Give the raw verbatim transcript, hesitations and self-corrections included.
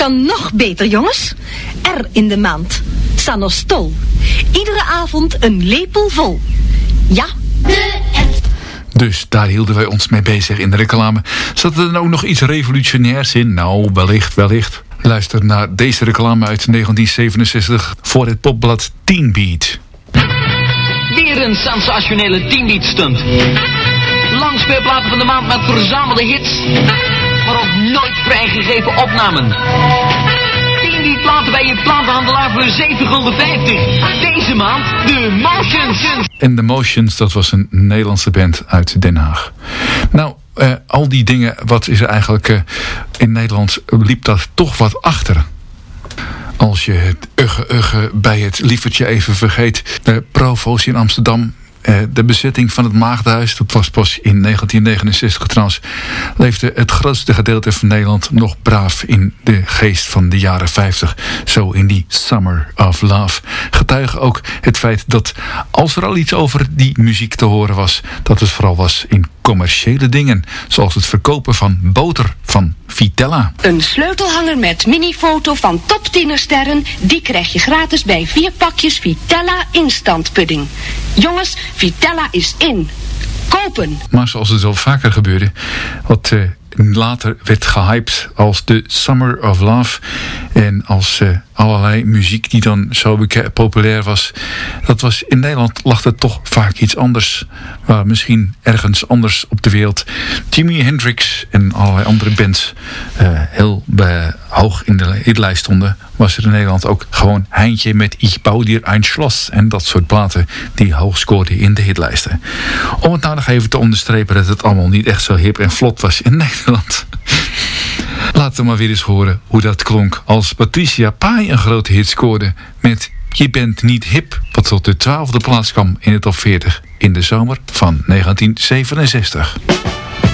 Kan nog beter, jongens. R in de maand. Sanostol. Iedere avond een lepel vol. Ja, de R. Dus daar hielden wij ons mee bezig in de reclame. Zat er dan ook nog iets revolutionairs in? Nou, wellicht, wellicht. Luister naar deze reclame uit negentien zevenenzestig voor het popblad Teen Beat. Weer een sensationele Teen Beat stunt. Langspeelplaten van de maand met verzamelde hits, maar ook nooit vrijgegeven opnamen. Teen Beat platen bij je platenhandelaar voor zeven gulden vijftig. Deze maand de Motions. En The Motions, dat was een Nederlandse band uit Den Haag. Nou, uh, al die dingen, wat is er eigenlijk... Uh, in Nederland liep dat toch wat achter. Als je het ugge ugge bij het lievertje even vergeet. De provo's in Amsterdam... Uh, de bezetting van het Maagdenhuis, dat was pas in negentien negenenzestig trouwens, leefde het grootste gedeelte van Nederland nog braaf in de geest van de jaren vijftig. Zo in die Summer of Love. Getuige ook het feit dat als er al iets over die muziek te horen was, dat het vooral was in commerciële dingen. Zoals het verkopen van boter van Vitella. Een sleutelhanger met mini-foto van top-tienersterren, die krijg je gratis bij vier pakjes Vitella Instant Pudding. Jongens, Vitella is in. Kopen! Maar zoals het wel vaker gebeurde, wat uh, later werd gehyped als de Summer of Love en als uh, allerlei muziek die dan zo beke- populair was, dat was in Nederland lag het toch vaak iets anders, waar misschien ergens anders op de wereld Jimi Hendrix en allerlei andere bands uh, heel uh, hoog in de hitlijst stonden, was er in Nederland ook gewoon Heintje met Ich bau dir ein Schloss en dat soort platen die hoog scoorden in de hitlijsten. Om het nou nog even te onderstrepen dat het allemaal niet echt zo hip en vlot was in Nederland. Laten we maar weer eens horen hoe dat klonk als Patricia Pai een grote hit scoorde met Je bent niet hip, wat tot de twaalfde plaats kwam in de top veertig in de zomer van negentien zevenenzestig.